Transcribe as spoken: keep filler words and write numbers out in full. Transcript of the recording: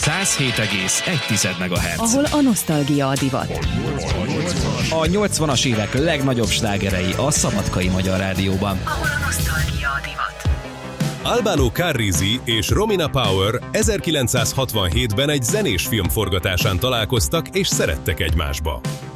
száz hét egész egy megahertz. Ahol a nosztalgia a divat. A nyolcvanas évek legnagyobb slágerei a Szabadkai Magyar Rádióban. Ahol a nosztalgia a divat. Albano Carrisi és Romina Power ezerkilencszázhatvanhétben egy zenés film forgatásán találkoztak és szerettek egymásba.